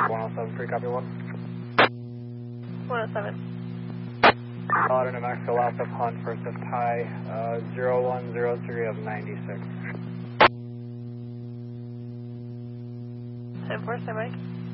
107, free copy 1. 107. Colorado, New Mexico, last up Hunt, first up high, 0103 of 96. 10-4, stand by.